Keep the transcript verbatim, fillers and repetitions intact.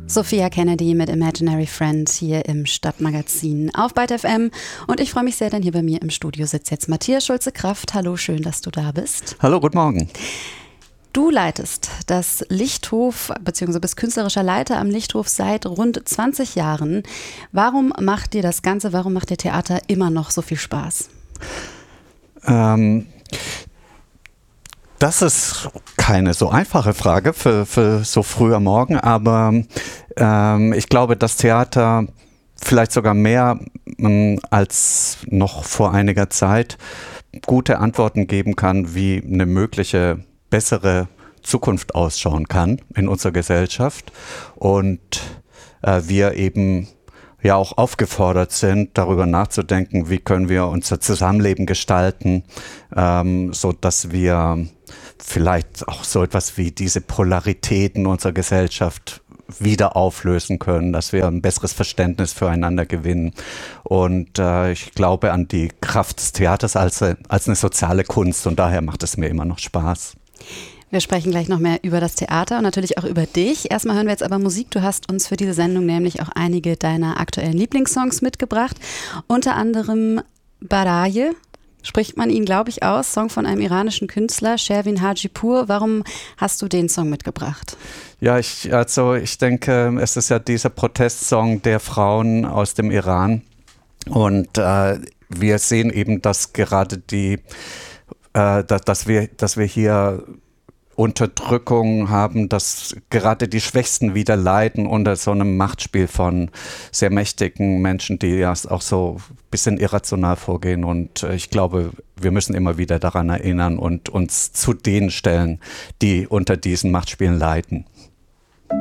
Sophia Kennedy mit Imaginary Friend hier im Stadtmagazin auf Byte F M. Und ich freue mich sehr, denn hier bei mir im Studio sitzt jetzt Matthias Schulze-Kraft. Hallo, schön, dass du da bist. Hallo, guten Morgen. Du leitest das Lichthof, beziehungsweise bist künstlerischer Leiter am Lichthof seit rund zwanzig Jahren. Warum macht dir das Ganze, warum macht dir Theater immer noch so viel Spaß? Ähm... Das ist keine so einfache Frage für, für so früh am Morgen, aber ähm, ich glaube, dass Theater vielleicht sogar mehr ähm, als noch vor einiger Zeit gute Antworten geben kann, wie eine mögliche bessere Zukunft ausschauen kann in unserer Gesellschaft. Und äh, wir eben ja auch aufgefordert sind, darüber nachzudenken, wie können wir unser Zusammenleben gestalten, ähm, so dass wir vielleicht auch so etwas wie diese Polaritäten unserer Gesellschaft wieder auflösen können, dass wir ein besseres Verständnis füreinander gewinnen. Und äh, ich glaube an die Kraft des Theaters als, als eine soziale Kunst und daher macht es mir immer noch Spaß. Wir sprechen gleich noch mehr über das Theater und natürlich auch über dich. Erstmal hören wir jetzt aber Musik. Du hast uns für diese Sendung nämlich auch einige deiner aktuellen Lieblingssongs mitgebracht. Unter anderem Baraye, spricht man ihn, glaube ich, aus, Song von einem iranischen Künstler, Shervin Hajipur. Warum hast du den Song mitgebracht? Ja, ich, also ich denke, es ist ja dieser Protestsong der Frauen aus dem Iran. Und äh, wir sehen eben, dass gerade die, äh, dass, dass wir, dass wir hier Unterdrückung haben, dass gerade die Schwächsten wieder leiden unter so einem Machtspiel von sehr mächtigen Menschen, die ja auch so ein bisschen irrational vorgehen. Und ich glaube, wir müssen immer wieder daran erinnern und uns zu denen stellen, die unter diesen Machtspielen leiden.